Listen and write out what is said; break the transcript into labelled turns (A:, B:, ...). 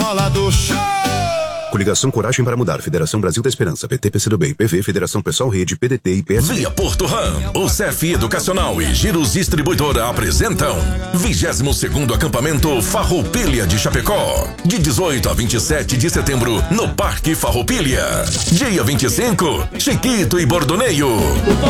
A: escola do show.
B: Coligação Coragem para Mudar, Federação Brasil da Esperança, PT, PCdoB, PV, Federação Pessoal Rede, PDT e PS.
C: Via Porto Ram, o CEF Educacional e Giros Distribuidora apresentam 22º Acampamento Farroupilha de Chapecó, de 18 a 27 de setembro, no Parque Farroupilha. Dia 25, Chiquito e Bordoneio.